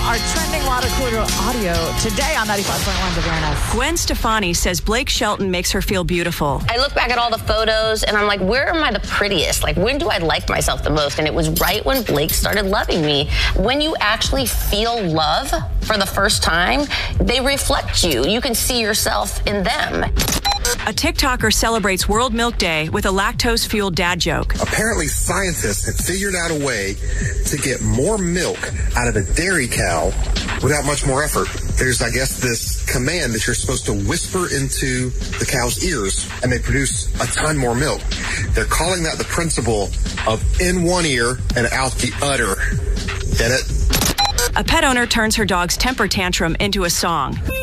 our trending water cooler audio today on 95.1 The Awareness. Gwen Stefani says Blake Shelton makes her feel beautiful. I look back at all the photos and I'm like, where am I the prettiest? Like, when do I like myself the most? And it was right when Blake started loving me. When you actually feel love for the first time, they reflect you. You can see yourself in them. A TikToker celebrates World Milk Day with a lactose-fueled dad joke. Apparently, scientists have figured out a way to get more milk out of a dairy cow without much more effort. There's, I guess, this command that you're supposed to whisper into the cow's ears, and they produce a ton more milk. They're calling that the principle of in one ear and out the udder. Get it? A pet owner turns her dog's temper tantrum into a song.